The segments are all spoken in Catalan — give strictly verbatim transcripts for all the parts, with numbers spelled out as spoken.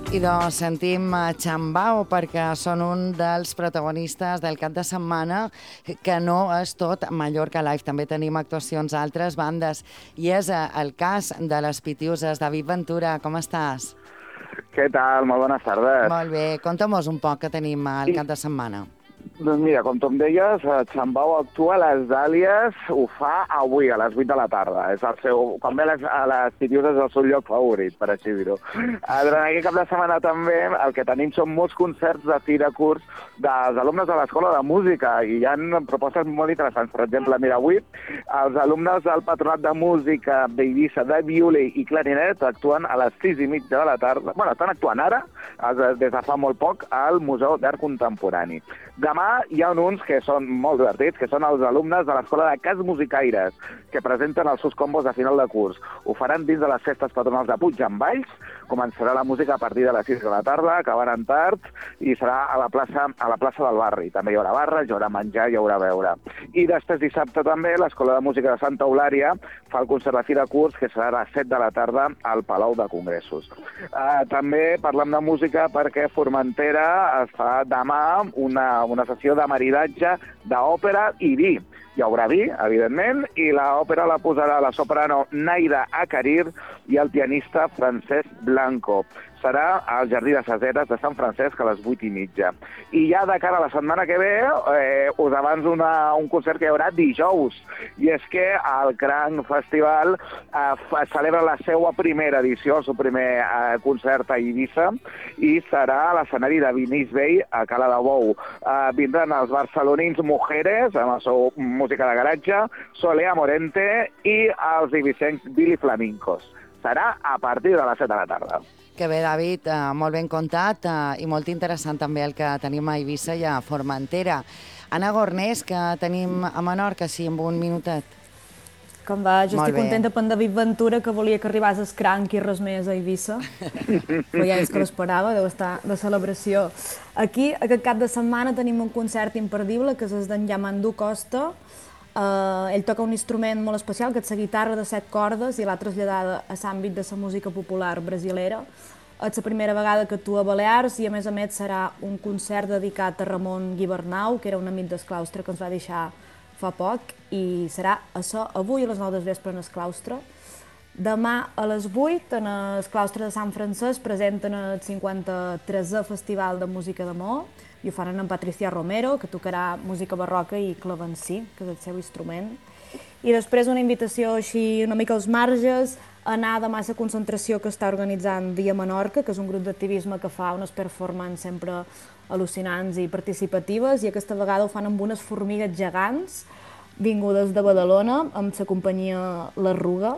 I doncs sentim Chambao perquè són un dels protagonistes del cap de setmana, que no és tot Mallorca Live. També tenim actuacions a altres bandes i és el cas de les Pitiuses. David Ventura, com estàs? Què tal? Molt bones tardes. Molt bé. Conta'm-nos un poc què tenim al cap de setmana. Doncs mira, com tu em deies, Chambao actua a les Dàlies, ho fa avui a les vuit de la tarda. És el seu, quan ve a les, a les Pitiuses és el seu lloc favorit, per així dir-ho. Durant aquest cap de setmana també el que tenim són molts concerts de fi de curs dels alumnes de l'Escola de Música i hi ha propostes molt interessants. Per exemple, mira, avui els alumnes del Patronat de Música d'Eivissa, de violí i clarinet actuen a les sis i mitja de la tarda. Bueno, estan actuant ara, des de fa molt poc, al Museu d'Art Contemporani. Demà hi ha uns que són molt divertits, que són els alumnes de l'Escola de Cas Musicaires, que presenten els seus combos de final de curs. Ho faran dins de les festes patronals de Puig en Valls. Començarà la música a partir de les sis de la tarda, acabaran tard, i serà a la plaça, a la plaça del barri. També hi haurà barra, hi haurà menjar, hi haurà beure. I després dissabte també l'Escola de Música de Santa Eulària fa el concert de fi de curs, que serà a les set de la tarda al Palau de Congressos. Uh, també parlem de música perquè Formentera es fa demà una, una sessió de maridatge d'òpera i vi. Hi haurà vi, evidentment, i l'òpera la posarà la soprano Naida Akarir i el pianista Francesc Blanco. Serà al Jardí de Caseres de Sant Francesc a les vuit i mitja. I ja de cara a la setmana que ve, eh, us avanço una, un concert que hi haurà dijous. I és que el Cranc Festival eh, celebra la seva primera edició, el seu primer eh, concert a Eivissa, i serà a l'escenari de Vinís Vell a Cala de Bou. Eh, vindran els barcelonins Mujeres, amb la seva música de garatge, Solea Morente i els eivissencs Billy Flamencos. Serà a partir de les set de la tarda. Que bé, David, eh, molt ben comptat eh, i molt interessant també el que tenim a Eivissa i a Formentera. Anna Gornés, que tenim a Menorca, sí, en un minutet. Com va? Jo Molt estic bé. contenta per en David Ventura, que volia que arribés el Cranc i res més a Eivissa. Però ja és que l'esperava, deu estar de celebració. Aquí, aquest cap de setmana, tenim un concert imperdible, que és el d'en Yamandu Costa. Uh, ell toca un instrument molt especial, que és la guitarra de set cordes, i l'ha traslladada a l'àmbit de la música popular brasilera. És la primera vegada que actua a Balears i, a més a més, serà un concert dedicat a Ramon Guibernau, que era un amic del claustre que ens va deixar fa poc, i serà això avui a les nou del vespre en el claustre. Demà a les vuit, en el claustre de Sant Francesc, presenten el cinquanta-tresè Festival de Música d'Amor, i ho faran amb Patricia Romero, que tocarà música barroca i clavencí, que és el seu instrument. I després una invitació així una mica als marges, a anar demà a la concentració que està organitzant Dia Menorca, que és un grup d'activisme que fa unes performances sempre al·lucinants i participatives, i aquesta vegada ho fan amb unes formigues gegants vingudes de Badalona, amb la companyia L'Arruga,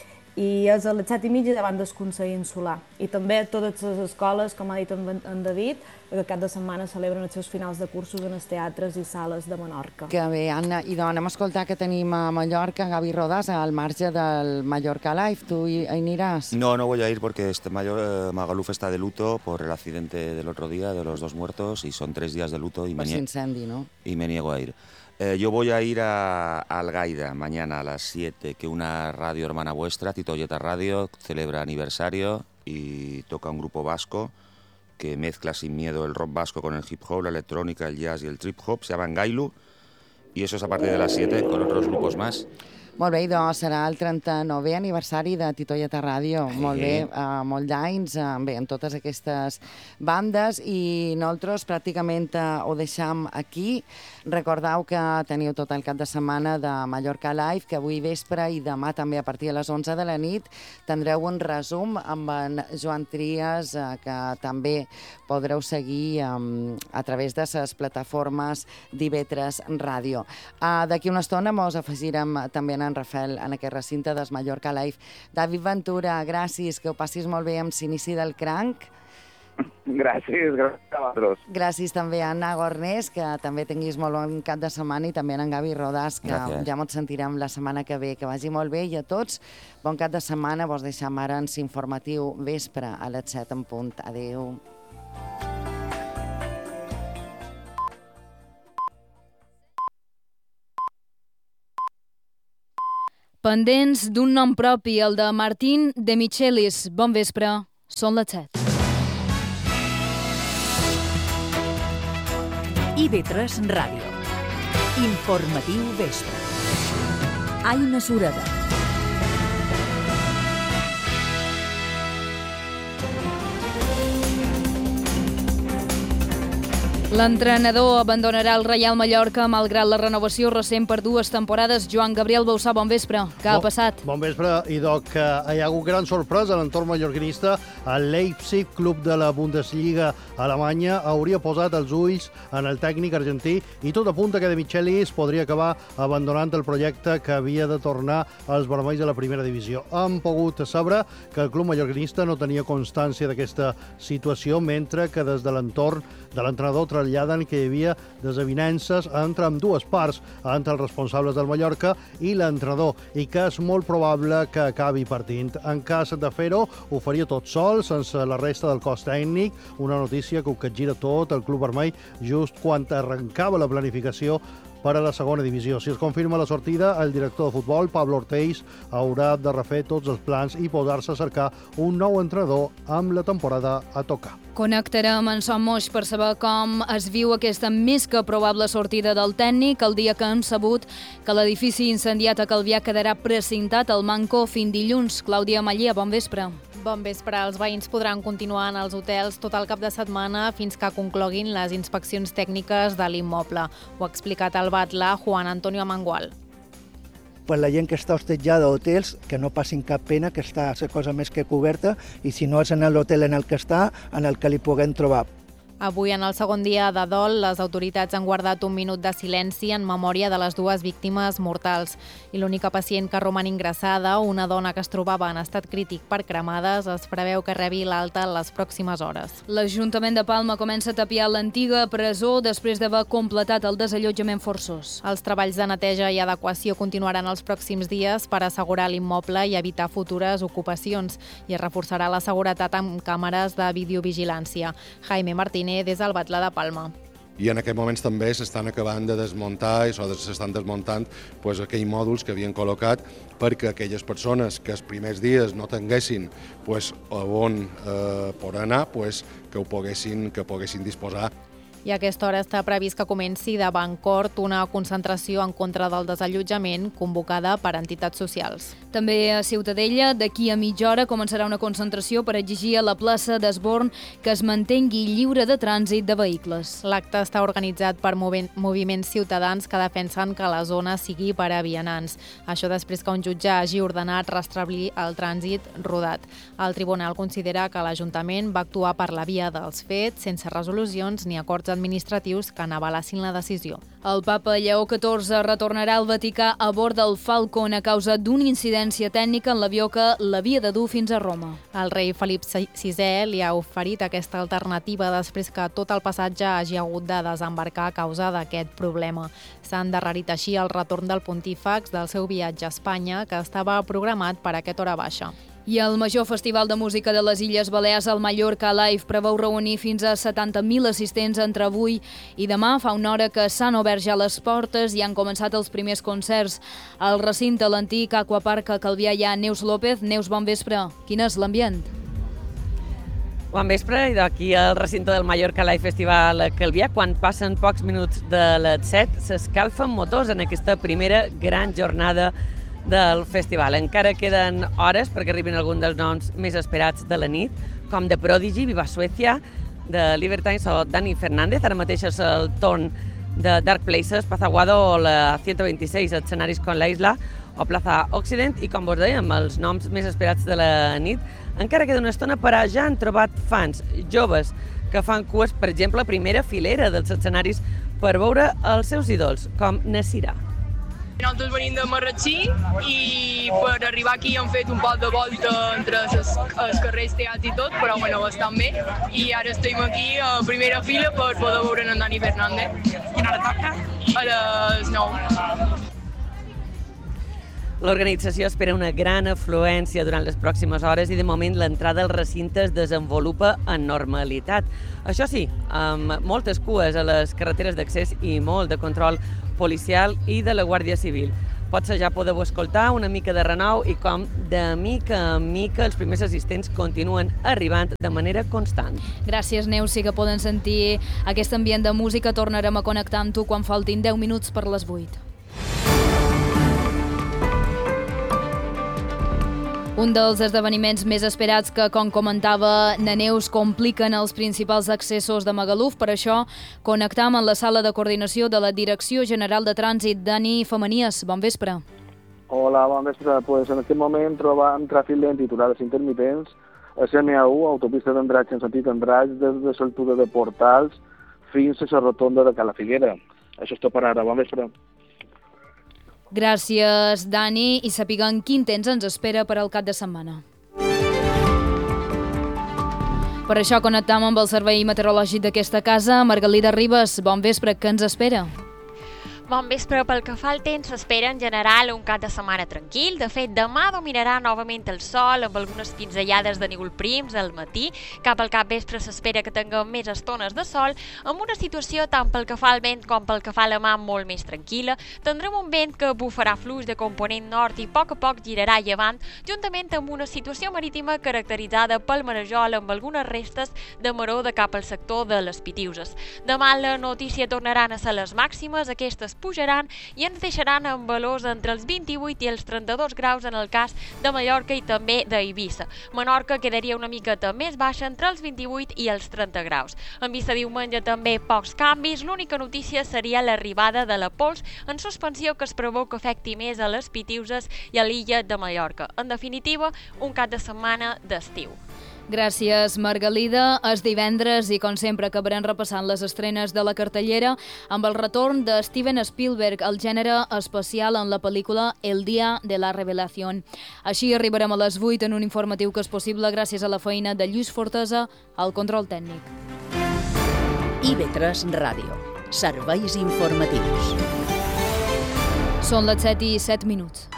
i és a les set i mitja davant del Consell Insular. I també totes les escoles, com ha dit en David, aquest cap de setmana celebren els seus finals de cursos en els teatres i sales de Menorca. Que bé, Anna. I doncs anem a escoltar que tenim a Mallorca, Gaby Rodas, al marge del Mallorca Live. ¿Tú hi aniràs? No, no voy a ir porque este mayor, eh, Magaluf está de luto por el accidente del otro día, de los dos muertos, y son tres días de luto y, Por me, si incendi, ¿no? y me niego a ir. Eh, yo voy a ir a, a Algaida mañana a las siete, que una radio hermana vuestra, Titoyeta Radio, celebra aniversario y toca un grupo vasco que mezcla sin miedo el rock vasco con el hip hop, la electrónica, el jazz y el trip hop. Se llama Gailu y eso es a partir de las siete con otros grupos más. Molt bé, doncs serà el trenta-novè aniversari de Titoieta Ràdio. Eh. Molt bé, uh, molt d'anys, uh, bé, en totes aquestes bandes, i nosaltres pràcticament uh, ho deixam aquí. Recordeu que teniu tot el cap de setmana de Mallorca Live, que avui vespre i demà també a partir de les onze de la nit tindreu un resum amb en Joan Trias, uh, que també podreu seguir um, a través de les plataformes d'I V tres Ràdio. Uh, D'aquí una estona mos afegirem també en Rafael en aquest recinte del Mallorca Live. David Ventura, gràcies, que ho passis molt bé amb l'inici del Cranc. Gràcies, gràcies a vosaltres. Gràcies també a Anna Gornés, que també tinguis molt bon cap de setmana, i també a en Gavi Rodas, que Gràcies. ja ens sentirem la setmana que ve. Que vagi molt bé, i a tots, bon cap de setmana. Vos deixam ara en l'informatiu vespre a les set en punt. Adéu. Pendents d'un nom propi, el de Martín de Michelis. Bon vespre, són les set. I V tres Ràdio. Informatiu vespre. Aina Sureda. L'entrenador abandonarà el Reial Mallorca malgrat la renovació recent per dues temporades. Joan Gabriel Bausà, bon vespre. Què ha passat? Bon vespre, i doc, hi ha hagut gran sorpresa a l'entorn mallorquinista. El Leipzig, club de la Bundesliga alemanya, hauria posat els ulls en el tècnic argentí i tot apunta que De Michelis podria acabar abandonant el projecte que havia de tornar als vermells de la primera divisió. Hem pogut saber que el club mallorquinista no tenia constància d'aquesta situació, mentre que des de l'entorn de l'entrenador traslladen que hi havia desavinences entre amb dues parts, entre els responsables del Mallorca i l'entrenador, i que és molt probable que acabi partint. En cas de fer-ho, ho faria tot sol, sense la resta del cos tècnic, una notícia que ho capgira tot el club vermell just quan arrencava la planificació per a la segona divisió. Si es confirma la sortida, el director de futbol, Pablo Ortells, haurà de refer tots els plans i posar-se a cercar un nou entrenador amb la temporada a tocar. Connectarem en Som Moix per saber com es viu aquesta més que probable sortida del tècnic el dia que hem sabut que l'edifici incendiat a Calvià quedarà precintat al Manco fins dilluns. Clàudia Mallia, bon vespre. Bon vespre. Els veïns podran continuar en els hotels tot el cap de setmana fins que concloguin les inspeccions tècniques de l'immoble. Ho ha explicat el batlà Juan Antonio Amangual. Per la gent que està hostatjada a hotels, que no passin cap pena, que està a ser cosa més que coberta, i si no és en l'hotel en el que està, en el que li puguem trobar. Avui, en el segon dia de dol, les autoritats han guardat un minut de silenci en memòria de les dues víctimes mortals. I l'única pacient que roman ingressada, una dona que es trobava en estat crític per cremades, es preveu que rebi l'alta en les pròximes hores. L'Ajuntament de Palma comença a tapiar l'antiga presó després d'haver completat el desallotjament forçós. Els treballs de neteja i adequació continuaran els pròxims dies per assegurar l'immoble i evitar futures ocupacions, i es reforçarà la seguretat amb càmeres de videovigilància. Jaime Martínez, des del batlà de Palma. I en aquests moments també s'estan acabant de desmuntar i s'estan desmuntant pues, aquells mòduls que havien col·locat perquè aquelles persones que els primers dies no tinguessin pues, on eh, poder anar, pues, que ho poguessin, que poguessin disposar. I a aquesta hora està previst que comenci de Bancorp una concentració en contra del desallotjament convocada per entitats socials. També a Ciutadella, d'aquí a mitja hora, començarà una concentració per exigir a la plaça d'Esborn que es mantengui lliure de trànsit de vehicles. L'acte està organitzat per moviments ciutadans que defensen que la zona sigui per a vianants. Això després que un jutge hagi ordenat restablir el trànsit rodat. El tribunal considera que l'Ajuntament va actuar per la via dels fets, sense resolucions ni acords administratius que n'avalassin la decisió. El papa Lleó catorze retornarà al Vaticà a bord del Falcon a causa d'una incidència tècnica en l'avió que l'havia de dur fins a Roma. El rei Felip sisè li ha oferit aquesta alternativa després que tot el passatge hagi hagut de desembarcar a causa d'aquest problema. S'ha endarrerit així el retorn del pontífex del seu viatge a Espanya, que estava programat per aquesta hora baixa. I el major festival de música de les Illes Balears, el Mallorca Live, preveu reunir fins a setanta mil assistents entre avui i demà. Fa una hora que s'han obert ja les portes i han començat els primers concerts. Al recinte l'antic Aquapark a Calvià hi ha Neus López. Neus, bon vespre. Quin és l'ambient? Bon vespre, i d'aquí al recinte del Mallorca Live Festival a Calvià, quan passen pocs minuts de les set, s'escalfen motors en aquesta primera gran jornada del festival. Encara queden hores perquè arribin alguns dels noms més esperats de la nit, com The Prodigy, Viva Suècia, de Libertines o Dani Fernández. Ara mateix és el torn de Dark Places, Plaza Guado o la ciento veintiséis, escenaris com la Isla o Plaza Occident, i com vos dèiem, els noms més esperats de la nit. Encara queda una estona, però ja han trobat fans joves que fan cues, per exemple, a primera filera dels escenaris per veure els seus ídols, com Nasira. Nosaltres venim de Marratxí i per arribar aquí hem fet un poc de volta entre els carrers, teats i tot, però bueno, bastant bé. I ara estem aquí a primera fila per poder veure en Dani Fernández. Quina hora toca? A les nou. L'organització espera una gran afluència durant les pròximes hores i de moment l'entrada al recinte es desenvolupa en normalitat. Això sí, amb moltes cues a les carreteres d'accés i molt de control policial i de la Guàrdia Civil. potser ja podeu escoltar una mica de renou i com de mica en mica els primers assistents continuen arribant de manera constant. Gràcies, Neus. Sí que poden sentir aquest ambient de música. Tornarem a connectar amb tu quan faltin deu minuts per les vuit. Un dels esdeveniments més esperats que, com comentava na Neus, compliquen els principals accessos de Magaluf. Per això, connectam amb la sala de coordinació de la Direcció General de Trànsit. Dani Femenies, bon vespre. Hola, bon vespre. Pues en aquest moment trobam tràfic lent i aturades intermitents a C M A u, autopista d'Andratx en sentit Andratx, des de l'altura de Portals fins a la rotonda de Cala Figuera. Això és tot per ara. Bon vespre. Gràcies, Dani, i sapiguem quin temps ens espera per al cap de setmana. Per això connectam amb el servei meteorològic d'aquesta casa. Margalida Ribas, bon vespre, què ens espera? Bon vespre. Pel que fa al temps, s'espera en general un cap de setmana tranquil. De fet, demà dominarà novament el sol amb algunes pinzellades de núvols prims al matí. Cap al capvespre s'espera que tinguem més estones de sol, amb una situació tant pel que fa al vent com pel que fa a la mà molt més tranquil·la. Tindrem un vent que bufarà fluix de component nord i a poc a poc girarà llevant, juntament amb una situació marítima caracteritzada pel marejol amb algunes restes de maró de cap al sector de les Pitiuses. Demà la notícia tornaran a ser les màximes, aquestes pujaran i ens deixaran en valors entre els vint-i-vuit i els trenta-dos graus en el cas de Mallorca i també d'Eivissa. Menorca quedaria una miqueta més baixa entre els vint-i-vuit i els trenta graus. En vista diumenge també pocs canvis, l'única notícia seria l'arribada de la pols en suspensió que es preveu que afecti més a les Pitiuses i a l'illa de Mallorca. En definitiva, un cap de setmana d'estiu. Gràcies, Margalida. És divendres i, com sempre, acabarem repassant les estrenes de la cartellera amb el retorn de Steven Spielberg al gènere especial en la pel·lícula El día de la revelación. Així arribarem a les vuit en un informatiu que és possible gràcies a la feina de Lluís Fortesa al control tècnic. I V tres Ràdio. Serveis informatius. Són les set i set minuts.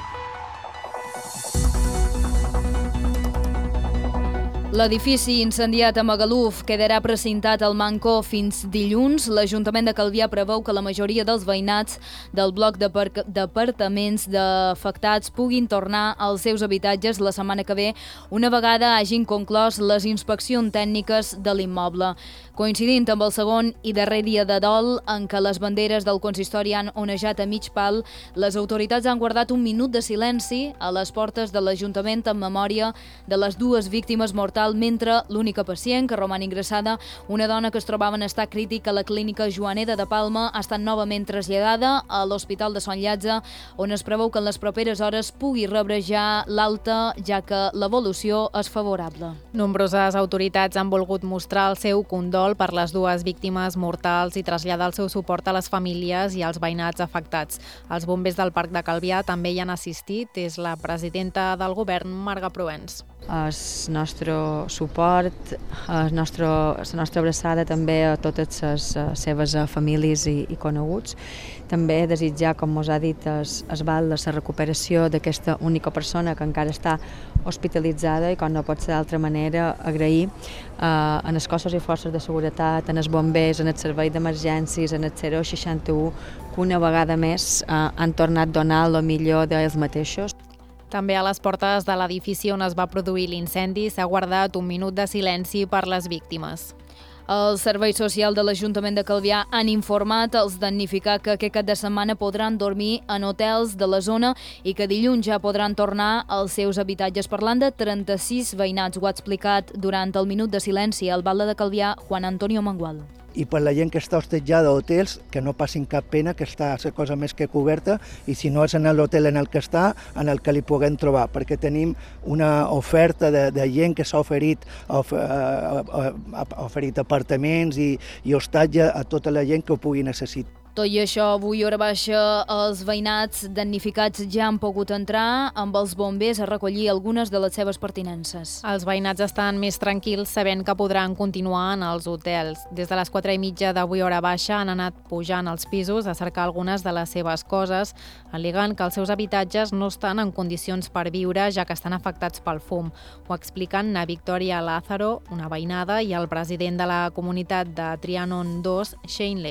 L'edifici incendiat a Magaluf quedarà precintat al Manco fins dilluns. L'Ajuntament de Calvià preveu que la majoria dels veïnats del bloc d'apartaments afectats puguin tornar als seus habitatges la setmana que ve, una vegada hagin conclòs les inspeccions tècniques de l'immoble. Coincidint amb el segon i darrer dia de dol en què les banderes del consistori han onejat a mig pal, les autoritats han guardat un minut de silenci a les portes de l'Ajuntament en memòria de les dues víctimes mortals, mentre l'única pacient que roman ingressada, una dona que es trobava en estat crític a la clínica Joaneda de Palma, ha estat novament traslladada a l'Hospital de Sant Llàtzer, on es preveu que en les properes hores pugui rebre ja l'alta, ja que l'evolució és favorable. Nombroses autoritats han volgut mostrar el seu condol per les dues víctimes mortals i traslladar el seu suport a les famílies i als veïnats afectats. Els bombers del Parc de Calvià també hi han assistit. És la presidenta del govern, Marga Proens. El nostre suport, el nostre, la nostra abraçada també a totes les seves famílies i, i coneguts. També desitjar, com us ha dit, es, es val la recuperació d'aquesta única persona que encara està hospitalitzada i, com no pot ser d'altra manera, agrair eh, en els cossos i forces de seguretat, en els bombers, en el servei d'emergències, en el zero seixanta u, que una vegada més eh, han tornat a donar el millor d'ells mateixos. També a les portes de l'edifici on es va produir l'incendi s'ha guardat un minut de silenci per les víctimes. El Servei Social de l'Ajuntament de Calvià han informat als damnificats que aquest cap de setmana podran dormir en hotels de la zona i que dilluns ja podran tornar als seus habitatges. Parlant de trenta-sis veïnats, ho ha explicat durant el minut de silenci al Batlle de Calvià Juan Antonio Mangual. I per la gent que està hostatjada a hotels, que no passin cap pena, que està la cosa més que coberta, i si no és en l'hotel en el que està, en el que li puguem trobar, perquè tenim una oferta de, de gent que s'ha oferit, of, uh, uh, oferit apartaments i, i hostatge a tota la gent que ho pugui necessitar. Tot i això, avui, hora baixa, els veïnats damnificats ja han pogut entrar amb els bombers a recollir algunes de les seves pertinences. Els veïnats estan més tranquils sabent que podran continuar en els hotels. Des de les quatre i mitja d'avui, hora baixa, han anat pujant als pisos a cercar algunes de les seves coses, al·legant que els seus habitatges no estan en condicions per viure, ja que estan afectats pel fum. Ho expliquen na Victoria Lázaro, una veïnada, i el president de la comunitat de Trianon dos, Shane Levy.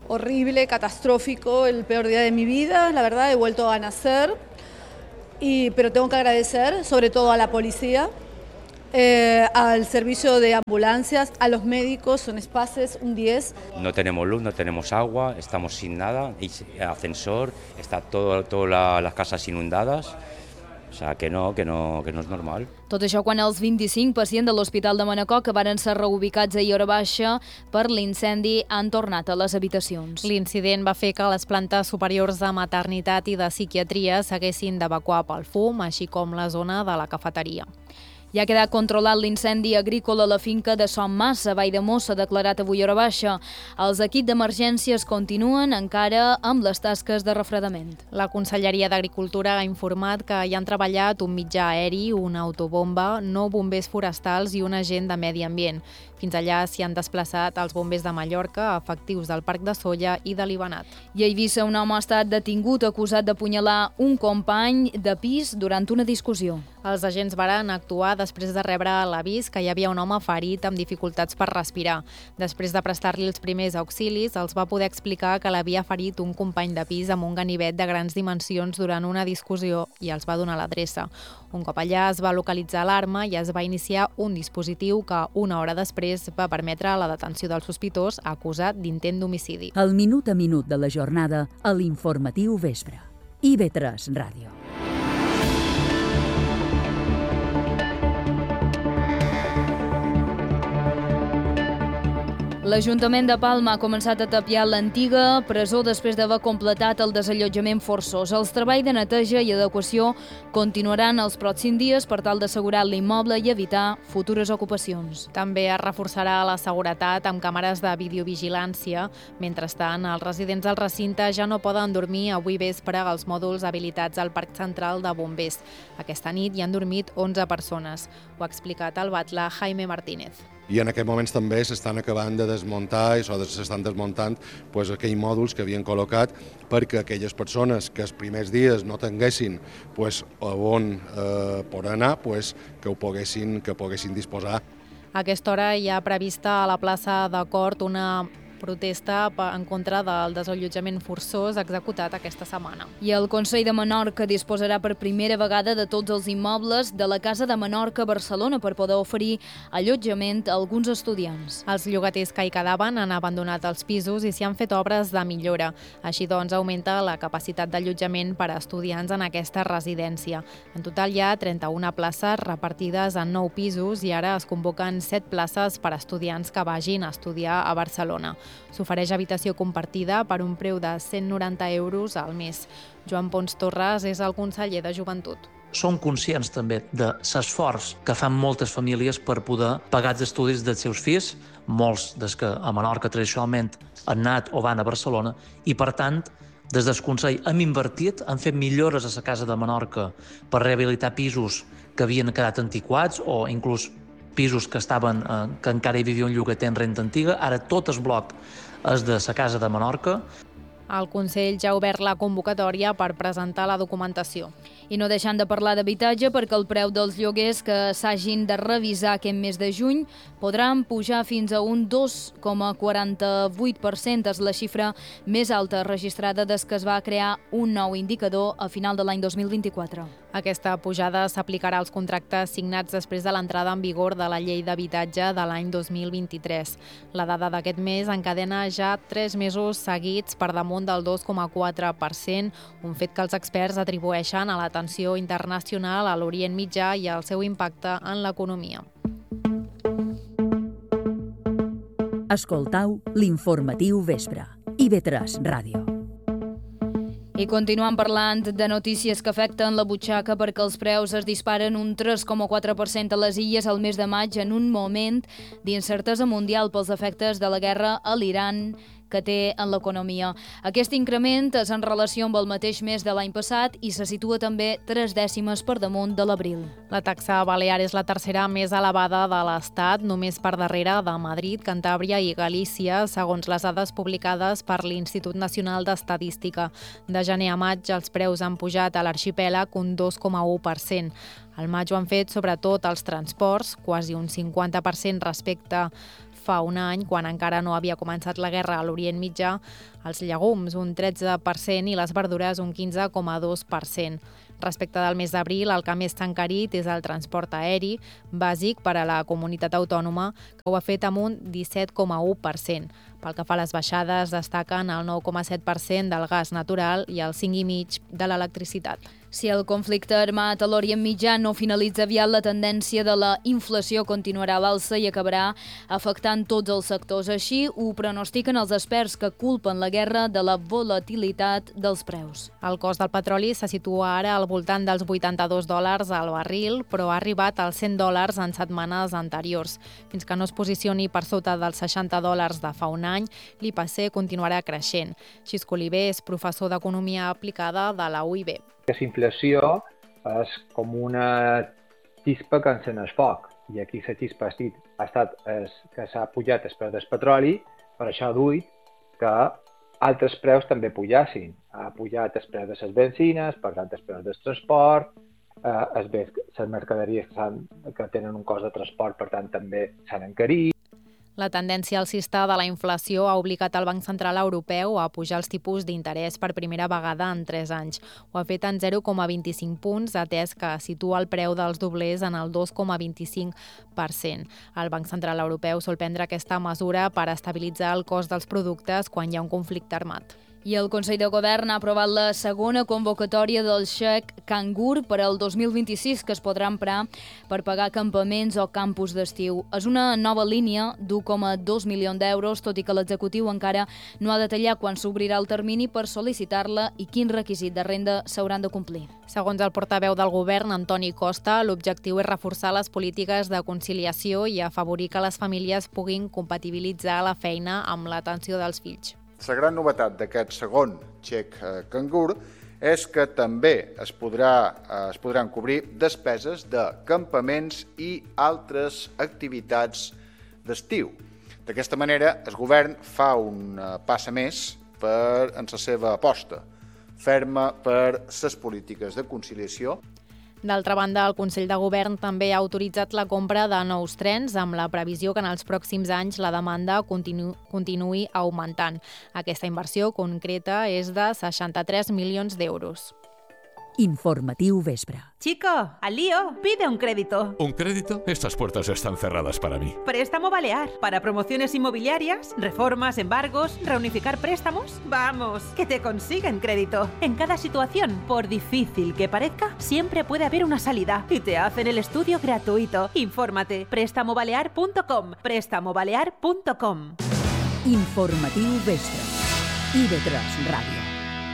horrible, catastrófico, el peor día de mi vida. La verdad, he vuelto a nacer, y, pero tengo que agradecer sobre todo a la policía, eh, al servicio de ambulancias, a los médicos, son espacios un diez. No tenemos luz, no tenemos agua, estamos sin nada, y ascensor, está todo, todas la, las casas inundadas. O sigui, que no, que no, que no és normal. Tot això quan els vint-i-cinc pacients de l'Hospital de Manacor, que varen ser reubicats ahir a hora baixa per l'incendi, han tornat a les habitacions. L'incident va fer que les plantes superiors de maternitat i de psiquiatria s'haguessin d'evacuar pel fum, així com la zona de la cafeteria. Ja ha quedat controlat l'incendi agrícola a la finca de Son Massa, Vall de Mossa, declarat avui a hora baixa. Els equips d'emergències continuen encara amb les tasques de refredament. La Conselleria d'Agricultura ha informat que hi han treballat un mitjà aeri, una autobomba, nou bombers forestals i un agent de medi ambient. Fins allà s'hi han desplaçat els bombers de Mallorca, efectius del Parc de Sóller i de Libanat. I a Eivissa un home ha estat detingut acusat d'apunyalar un company de pis durant una discussió. Els agents varen actuar després de rebre l'avís que hi havia un home ferit amb dificultats per respirar. Després de prestar-li els primers auxilis, els va poder explicar que l'havia ferit un company de pis amb un ganivet de grans dimensions durant una discussió i els va donar l'adreça. Un cop allà es va localitzar l'arma i es va iniciar un dispositiu que una hora després va permetre la detenció del sospitós acusat d'intent d'homicidi. El minut a minut de la jornada a l'Informatiu Vespre. I V tres Ràdio. L'Ajuntament de Palma ha començat a tapiar l'antiga presó després d'haver completat el desallotjament forçós. Els treballs de neteja i adequació continuaran els pròxims dies per tal d'assegurar l'immoble i evitar futures ocupacions. També es reforçarà la seguretat amb càmeres de videovigilància. Mentrestant, els residents del recinte ja no poden dormir avui vespre als mòduls habilitats al Parc Central de Bombers. Aquesta nit hi han dormit onze persones. Ho ha explicat el batlle Jaime Martínez. I en aquests moments també s'estan acabant de desmuntar i s'estan desmuntant pues, aquells mòduls que havien col·locat perquè aquelles persones que els primers dies no tinguessin pues, on eh, poder anar, pues, que ho poguessin, que poguessin disposar. A aquesta hora hi ha prevista a la plaça de Cort una protesta en contra del desallotjament forçós executat aquesta setmana. I el Consell de Menorca disposarà per primera vegada de tots els immobles de la Casa de Menorca a Barcelona per poder oferir allotjament a alguns estudiants. Els llogaters que hi quedaven han abandonat els pisos i s'hi han fet obres de millora. Així doncs, augmenta la capacitat d'allotjament per a estudiants en aquesta residència. En total hi ha trenta-una places repartides en nou pisos i ara es convoquen set places per a estudiants que vagin a estudiar a Barcelona. S'ofereix habitació compartida per un preu de cent noranta euros al mes. Joan Pons Torres és el conseller de Joventut. Som conscients també de l'esforç que fan moltes famílies per poder pagar els estudis dels seus fills, molts des que a Menorca tradicionalment han anat o van a Barcelona, i per tant, des del Consell hem invertit, hem fet millores a la Casa de Menorca per rehabilitar pisos que havien quedat antiquats o inclús pisos que estaven, eh, que encara hi vivia un llogater en renta antiga. Ara tot el bloc és de la Casa de Menorca. El Consell ja ha obert la convocatòria per presentar la documentació. I no deixant de parlar d'habitatge, perquè el preu dels lloguers que s'hagin de revisar aquest mes de juny podran pujar fins a un dos coma quaranta-vuit per cent. És la xifra més alta registrada des que es va crear un nou indicador a final de l'any dos mil vint-i-quatre. Aquesta pujada s'aplicarà als contractes signats després de l'entrada en vigor de la Llei d'Habitatge de l'any dos mil vint-i-tres. La dada d'aquest mes encadena ja tres mesos seguits per damunt del dos coma quatre per cent, un fet que els experts atribueixen a la tensió internacional a l'Orient Mitjà i al seu impacte en l'economia. Escoltau l'Informatiu Vespre. I V tres Ràdio. I continuem parlant de notícies que afecten la butxaca perquè els preus es disparen un tres coma quatre per cent a les illes al mes de maig en un moment d'incertesa mundial pels efectes de la guerra a l'Iran que té en l'economia. Aquest increment és en relació amb el mateix mes de l'any passat i se situa també tres dècimes per damunt de l'abril. La taxa balear és la tercera més elevada de l'Estat, només per darrere de Madrid, Cantàbria i Galícia, segons les dades publicades per l'Institut Nacional d'Estadística. De gener a maig, els preus han pujat a l'arxipèlag un dos coma u per cent. Al maig ho han fet sobretot els transports, quasi un cinquanta per cent respecte fa un any, quan encara no havia començat la guerra a l'Orient Mitjà, els llegums un tretze per cent i les verdures un quinze coma dos per cent. Respecte del mes d'abril, el que més s'ha encarit és el transport aeri, bàsic per a la comunitat autònoma, que ho ha fet amb un disset coma u per cent. Pel que fa a les baixades, destaquen el nou coma set per cent del gas natural i el cinc coma cinc per cent de l'electricitat. Si el conflicte armat a l'Orient Mitjà no finalitza aviat, la tendència de la inflació continuarà a l'alça i acabarà afectant tots els sectors. Així ho pronostiquen els experts, que culpen la guerra de la volatilitat dels preus. El cost del petroli se situa ara al voltant dels vuitanta-dos dòlars al barril, però ha arribat als cent dòlars en setmanes anteriors. Fins que no es posicioni per sota dels seixanta dòlars de fa un any, l'I P C continuarà creixent. Xisco Oliver és professor d'Economia Aplicada de la U I B. Aquesta inflació és com una xispa que encén el foc, i aquí la xispa ha estat que s'ha pujat el preu del petroli, per això ha duit que altres preus també pujassin. Ha pujat el preu de les benzines, per tant el preu del transport, eh, les mercaderies que tenen un cost de transport, per tant també s'han encarit. La tendència alcista de la inflació ha obligat el Banc Central Europeu a pujar els tipus d'interès per primera vegada en tres anys. Ho ha fet en zero coma vint-i-cinc punts, atès que situa el preu dels doblers en el dos coma vint-i-cinc per cent. El Banc Central Europeu sol prendre aquesta mesura per estabilitzar el cost dels productes quan hi ha un conflicte armat. I el Consell de Govern ha aprovat la segona convocatòria del xec Cangur per al dos mil vint-i-sis, que es podrà emprar per pagar campaments o campus d'estiu. És una nova línia d'u coma dos milions d'euros, tot i que l'executiu encara no ha detallat quan s'obrirà el termini per sol·licitar-la i quin requisit de renda s'hauran de complir. Segons el portaveu del govern, Antoni Costa, l'objectiu és reforçar les polítiques de conciliació i afavorir que les famílies puguin compatibilitzar la feina amb l'atenció dels fills. La gran novetat d'aquest segon xec Cangur és que també es, podrà, es podran cobrir despeses de campaments i altres activitats d'estiu. D'aquesta manera, el govern fa un pas més per, en la seva aposta ferma per les polítiques de conciliació. D'altra banda, el Consell de Govern també ha autoritzat la compra de nous trens amb la previsió que en els pròxims anys la demanda continu continuï augmentant. Aquesta inversió concreta és de seixanta-tres milions d'euros. Informatiu Vespre. Chico, al lío, pide un crédito. ¿Un crédito? Estas puertas están cerradas para mí. Préstamo Balear. Para promociones inmobiliarias, reformas, embargos, reunificar préstamos. Vamos, que te consiguen crédito. En cada situación, por difícil que parezca, siempre puede haber una salida. Y te hacen el estudio gratuito. Infórmate. préstamo balear punto com. préstamo balear punto com. Informatiu Vespre. I V tres Ràdio.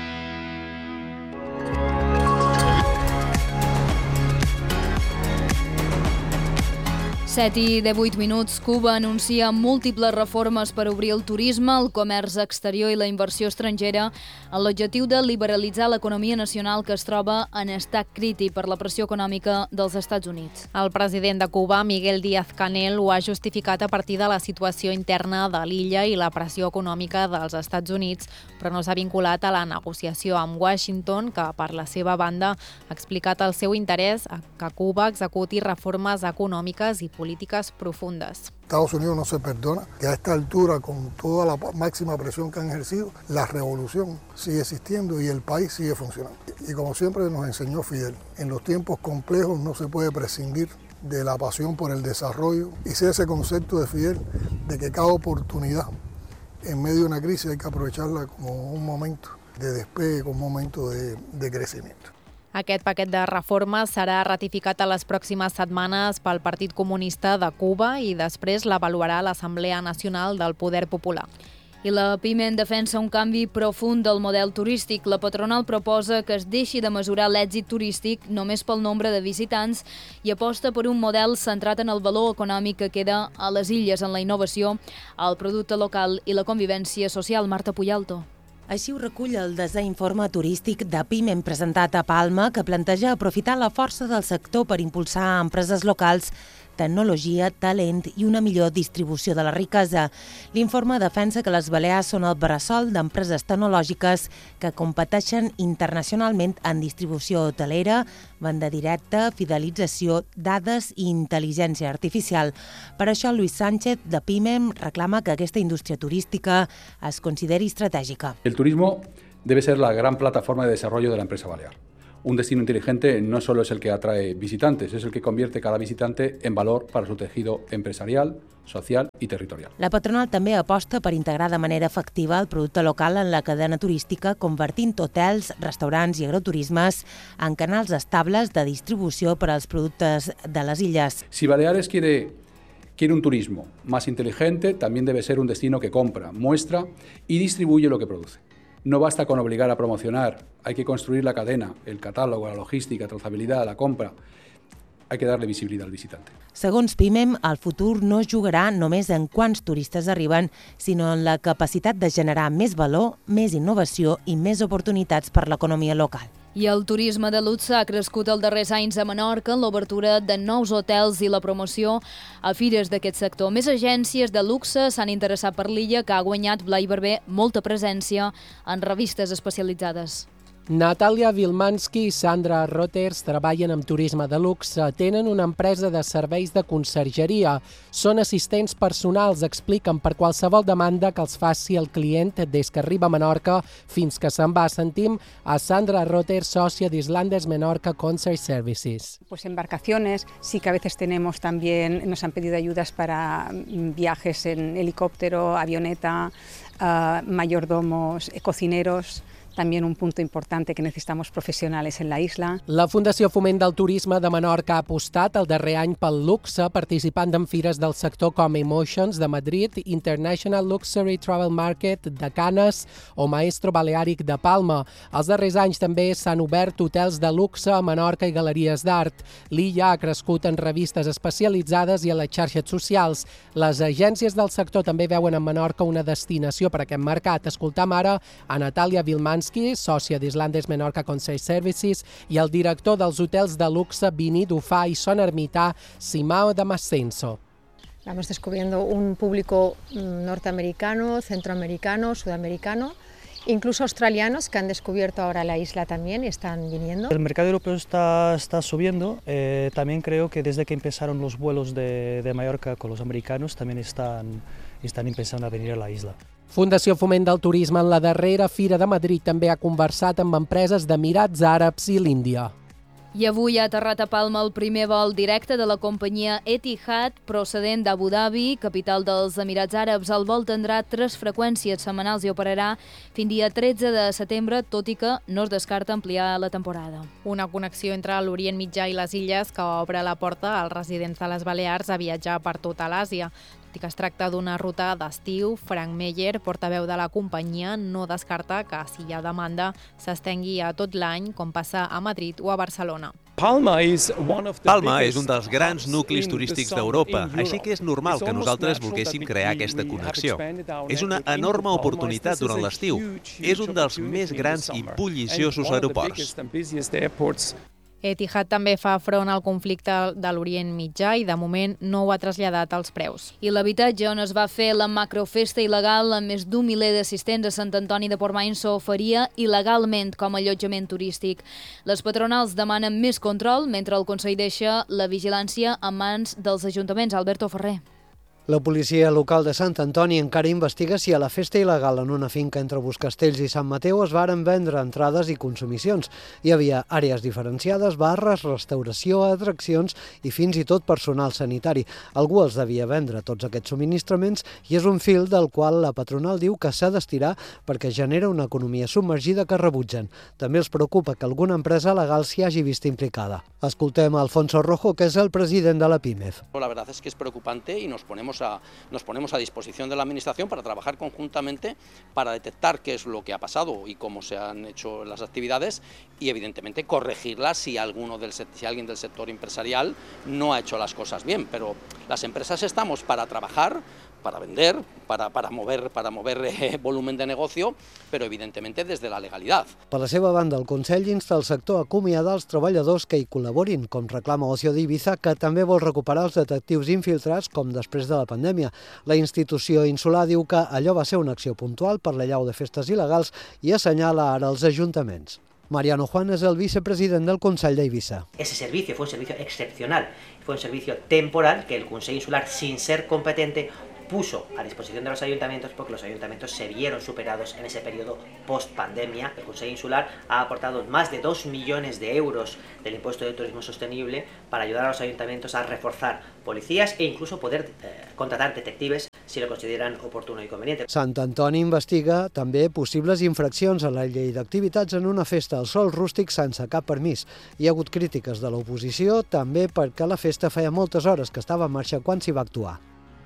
set i divuit minuts. Cuba anuncia múltiples reformes per obrir el turisme, el comerç exterior i la inversió estrangera amb l'objectiu de liberalitzar l'economia nacional, que es troba en estat crític per la pressió econòmica dels Estats Units. El president de Cuba, Miguel Díaz-Canel, ho ha justificat a partir de la situació interna de l'illa i la pressió econòmica dels Estats Units, però no s'ha vinculat a la negociació amb Washington, que per la seva banda ha explicat el seu interès a que Cuba executi reformes econòmiques i políticas profundas. Estados Unidos no se perdona que a esta altura, con toda la máxima presión que han ejercido, la revolución sigue existiendo y el país sigue funcionando. Y como siempre nos enseñó Fidel, en los tiempos complejos no se puede prescindir de la pasión por el desarrollo y sea ese concepto de Fidel de que cada oportunidad en medio de una crisis hay que aprovecharla como un momento de despegue, como un momento de, de crecimiento. Aquest paquet de reformes serà ratificat a les pròximes setmanes pel Partit Comunista de Cuba i després l'avaluarà l'Assemblea Nacional del Poder Popular. I la PIME defensa un canvi profund del model turístic. La patronal proposa que es deixi de mesurar l'èxit turístic només pel nombre de visitants i aposta per un model centrat en el valor econòmic que queda a les illes, en la innovació, el producte local i la convivència social. Marta Puyalto. Així ho recull el desè informe turístic de PIME presentat a Palma, que planteja aprofitar la força del sector per impulsar empreses locals tecnologia, talent i una millor distribució de la riquesa. L'informe defensa que les Balears són el bressol d'empreses tecnològiques que competeixen internacionalment en distribució hotelera, venda directa, fidelització, dades i intel·ligència artificial. Per això, Luis Sánchez, de PIMEM, reclama que aquesta indústria turística es consideri estratègica. El turismo debe ser la gran plataforma de desarrollo de la empresa balear. Un destino inteligente no solo es el que atrae visitantes, es el que convierte cada visitante en valor para su tejido empresarial, social i territorial. La patronal també aposta per integrar de manera efectiva el producte local en la cadena turística, convertint hotels, restaurants i agroturismes en canals estables de distribució per als productes de les illes. Si Baleares quiere, quiere un turismo más inteligente, también debe ser un destino que compra, muestra y distribuye lo que produce. No basta con obligar a promocionar, hay que construir la cadena, el catálogo, la logística, trazabilidad, la compra. Hay que darle visibilitat al visitant. Segons PIMEM, el futur no es jugarà només en quants turistes arriben, sinó en la capacitat de generar més valor, més innovació i més oportunitats per l'economia local. I el turisme de luxe ha crescut els darrers anys a Menorca en l'obertura de nous hotels i la promoció a fires d'aquest sector. Més agències de luxe s'han interessat per l'illa, que ha guanyat Blai Barber molta presència en revistes especialitzades. Natàlia Vilmansky i Sandra Roters treballen amb turisme de luxe, tenen una empresa de serveis de consergeria. Són assistents personals, expliquen per qualsevol demanda que els faci el client des que arriba a Menorca fins que se'n va. Sentim a Sandra Roters, sòcia d'Islandes Menorca Concert Services. Pues embarcaciones, sí que a veces tenemos también, nos han pedido ayudas para viajes en helicóptero, avioneta, uh, mayordomos, cocineros. También un punto importante que necesitamos profesionales en la isla. La Fundació Foment del Turisme de Menorca ha apostat el darrer any pel luxe, participant en fires del sector com Emotions de Madrid, International Luxury Travel Market de Canes o Maestro Balearic de Palma. Els darrers anys també s'han obert hotels de luxe a Menorca i galeries d'art. L'illa ha crescut en revistes especialitzades i a les xarxes socials. Les agències del sector també veuen en Menorca una destinació per a aquest mercat. Escoltam ara a Natàlia Vilmansky, sòcia d'Islandes Menorca Concert Services, i el director dels hotels de luxe Vini Dufà i Son Ermità, Simao de Massenso. Vamos descubriendo un público norteamericano, centroamericano, sudamericano, incluso australianos que han descubierto ahora la isla también y están viniendo. El mercado europeo está, está subiendo. Eh, también creo que desde que empezaron los vuelos de, de Mallorca con los americanos, también están, están empezando a venir a la isla. Fundació Foment del Turisme en la darrera Fira de Madrid també ha conversat amb empreses d'Emirats Àrabs i l'Índia. I avui ha aterrat a Palma el primer vol directe de la companyia Etihad, procedent d'Abu Dhabi, capital dels Emirats Àrabs. El vol tindrà tres freqüències setmanals i operarà fins dia tretze de setembre, tot i que no es descarta ampliar la temporada. Una connexió entre l'Orient Mitjà i les illes que obre la porta als residents de les Balears a viatjar per tota l'Àsia. Tot i que es tracta d'una ruta d'estiu, Frank Meyer, portaveu de la companyia, no descarta que, si hi ha demanda, s'estengui a tot l'any, com passa a Madrid o a Barcelona. Palma és un dels grans nuclis turístics d'Europa, així que és normal que nosaltres volguéssim crear aquesta connexió. És una enorme oportunitat durant l'estiu. És un dels més grans i bulliciosos aeroports. Etihad també fa front al conflicte de l'Orient Mitjà i de moment no ho ha traslladat als preus. I l'habitatge on es va fer la macrofesta il·legal amb més d'un miler d'assistents a Sant Antoni de Portmany s'oferia il·legalment com a allotjament turístic. Les patronals demanen més control mentre el Consell deixa la vigilància en mans dels ajuntaments. Alberto Ferrer. La policia local de Sant Antoni encara investiga si a la festa il·legal en una finca entre Buscastells i Sant Mateu es varen vendre entrades i consumicions. Hi havia àrees diferenciades, barres, restauració, atraccions i fins i tot personal sanitari. Algú els devia vendre tots aquests subministraments i és un fil del qual la patronal diu que s'ha d'estirar perquè genera una economia submergida que rebutgen. També els preocupa que alguna empresa legal s'hi hagi vist implicada. Escoltem a Alfonso Rojo, que és el president de la PIMEF. La verdad es que es preocupante y nos ponemos A, nos ponemos a disposición de la Administración para trabajar conjuntamente para detectar qué es lo que ha pasado y cómo se han hecho las actividades y evidentemente corregirlas si, alguno del, si alguien del sector empresarial no ha hecho las cosas bien. Pero las empresas estamos para trabajar, para vender, para, para mover, para mover eh, volumen de negocio, pero evidentemente desde la legalidad. Per la seva banda, el Consell insta el sector a acomiadar els treballadors que hi col·laborin, com reclama Ocio d'Ibiza, que també vol recuperar els detectius infiltrats com després de la pandèmia. La institució insular diu que allò va ser una acció puntual per l'allau de festes il·legals i assenyala ara els ajuntaments. Mariano Juan es el vicepresident del Consell d'Eivissa. Ese servicio fue un servicio excepcional, fue un servicio temporal que el Consell Insular, sin ser competente, puso a disposición de los ayuntamientos porque los ayuntamientos se vieron superados en ese periodo post-pandemia. El Consell Insular ha aportado más de dos millones de euros del impuesto de turismo sostenible para ayudar a los ayuntamientos a reforzar policías e incluso poder eh, contratar detectives si lo consideran oportuno y conveniente. Sant Antoni investiga també possibles infraccions a la llei d'activitats en una festa al sol rústic sense cap permís. Hi ha hagut crítiques de l'oposició també perquè la festa feia moltes hores que estava en marxa quan s'hi va actuar.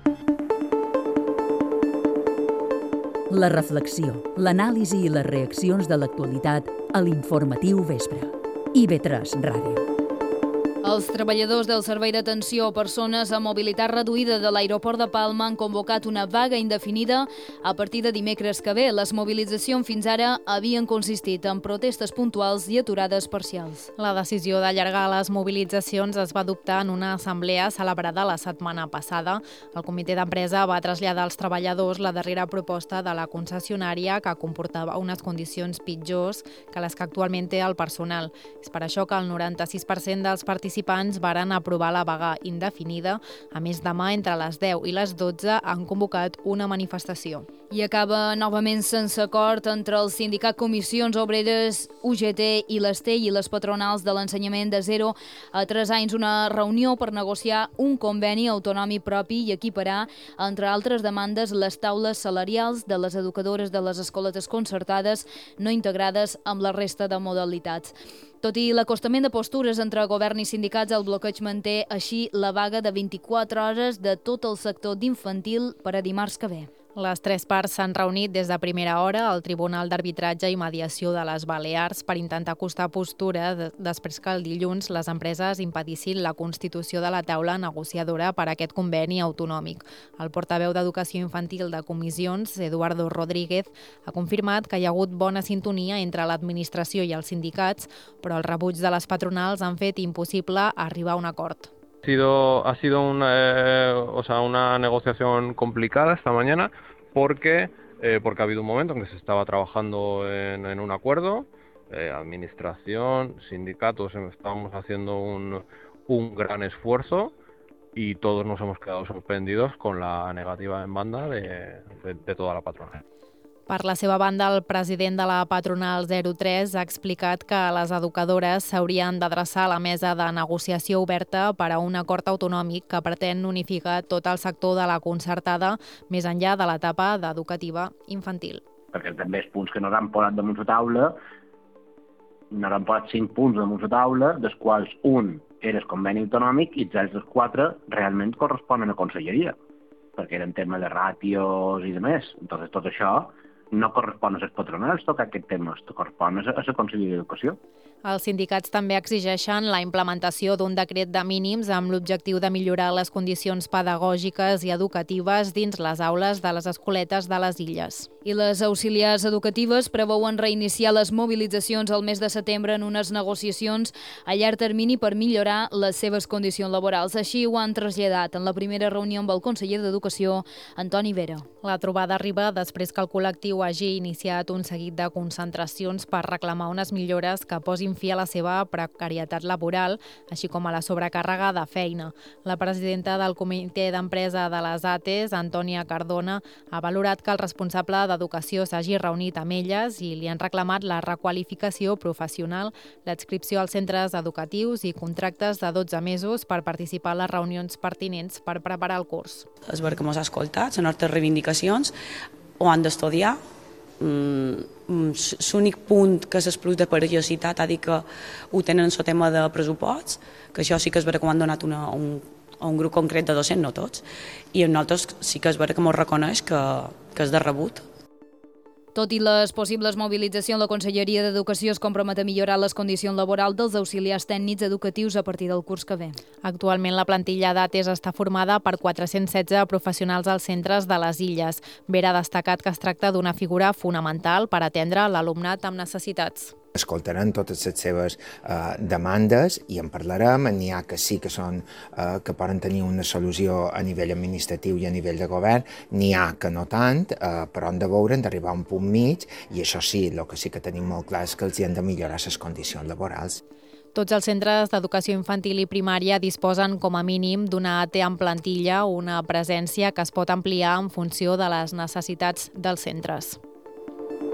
La reflexió, l'anàlisi i les reaccions de l'actualitat a l'Informatiu Vespre. I ve tres Ràdio. Els treballadors del Servei d'Atenció a Persones amb Mobilitat Reduïda de l'Aeroport de Palma han convocat una vaga indefinida a partir de dimecres que ve. Les mobilitzacions fins ara havien consistit en protestes puntuals i aturades parcials. La decisió d'allargar les mobilitzacions es va adoptar en una assemblea celebrada la setmana passada. El comitè d'empresa va traslladar als treballadors la darrera proposta de la concessionària que comportava unes condicions pitjors que les que actualment té el personal. És per això que el noranta-sis per cent dels participants participants varen aprovar la vaga indefinida. A més, demà entre les deu i les dotze han convocat una manifestació. I acaba novament sense acord entre el sindicat Comissions Obreres, U G T i l'Estell i les patronals de l'ensenyament de zero a tres anys una reunió per negociar un conveni autonòmic propi i equiparar, entre altres demandes, les taules salarials de les educadores de les escoletes concertades no integrades amb la resta de modalitats. Tot i l'acostament de postures entre govern i sindicats, el bloqueig manté així la vaga de vint-i-quatre hores de tot el sector d'infantil per a dimarts que ve. Les tres parts s'han reunit des de primera hora al Tribunal d'Arbitratge i Mediació de les Balears per intentar acostar postura després que el dilluns les empreses impedissin la constitució de la taula negociadora per a aquest conveni autonòmic. El portaveu d'Educació Infantil de Comissions, Eduardo Rodríguez, ha confirmat que hi ha hagut bona sintonia entre l'administració i els sindicats, però el rebuig de les patronals han fet impossible arribar a un acord. Ha sido, ha sido una, eh, o sea, una negociación complicada esta mañana porque, eh, porque ha habido un momento en que se estaba trabajando en, en un acuerdo, eh, administración, sindicatos, estábamos haciendo un, un gran esfuerzo y todos nos hemos quedado sorprendidos con la negativa en banda de, de, de toda la patronal. Per la seva banda, el president de la patronal zero tres ha explicat que les educadores s'haurien d'adreçar a la mesa de negociació oberta per a un acord autonòmic que pretén unificar tot el sector de la concertada més enllà de l'etapa d'educativa infantil. Perquè també els punts que no han posat damunt la taula, no han posat cinc punts damunt la taula, dels quals un era el conveni autonòmic i els altres quatre realment corresponen a conselleria, perquè eren temes de ràtios i de més. Entonces, tot això no correspon a les patronals tocar aquest tema, correspon a la Conselleria d'Educació. Els sindicats també exigeixen la implementació d'un decret de mínims amb l'objectiu de millorar les condicions pedagògiques i educatives dins les aules de les escoletes de les Illes. I les auxiliars educatives preveuen reiniciar les mobilitzacions al mes de setembre en unes negociacions a llarg termini per millorar les seves condicions laborals. Així ho han traslladat en la primera reunió amb el conseller d'Educació, Antoni Vera. La trobada arriba després que el col·lectiu hagi iniciat un seguit de concentracions per reclamar unes millores que posin fi a la seva precarietat laboral, així com a la sobrecàrrega de feina. La presidenta del comitè d'empresa de les A T E S, Antònia Cardona, ha valorat que el responsable d'Educació s'hagi reunit amb elles i li han reclamat la requalificació professional, l'adscripció als centres educatius i contractes de dotze mesos per participar a les reunions pertinents per preparar el curs. És veure que ens ha escoltat, les nostres reivindicacions, ho han d'estudiar. L'únic punt que s'explica de perillositat ha dit que ho tenen en el tema de pressupost, que això sí que és vera que ho han donat una, un, a un grup concret de docents, no tots, i en nosaltres sí que és vera que m'ho reconeix que, que és de rebut. Tot i les possibles mobilitzacions, la Conselleria d'Educació es compromet a millorar les condicions laborals dels auxiliars tècnics educatius a partir del curs que ve. Actualment la plantilla d'A T E S està formada per quatre-cents setze professionals als centres de les Illes. Vera ha destacat que es tracta d'una figura fonamental per atendre l'alumnat amb necessitats. Escoltarem totes les seves eh, demandes i en parlarem. N'hi ha que sí que són eh, que poden tenir una solució a nivell administratiu i a nivell de govern, n'hi ha que no tant, eh, però hem de veure, hem d'arribar a un punt mig i això sí, el que sí que tenim molt clar és que els hi hem de millorar les condicions laborals. Tots els centres d'educació infantil i primària disposen com a mínim d'una A T en plantilla, una presència que es pot ampliar en funció de les necessitats dels centres.